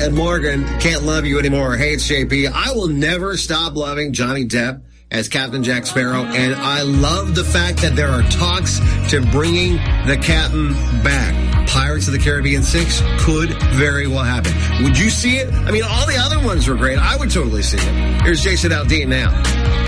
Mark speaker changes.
Speaker 1: and Morgan, Can't Love You Anymore. Hey, it's JP. I will never stop loving Johnny Depp as Captain Jack Sparrow, and I love the fact that there are talks to bringing the captain back. Pirates of the Caribbean 6 could very well happen. Would you see it? I mean, all the other ones were great. I would totally see it. Here's Jason Aldean now.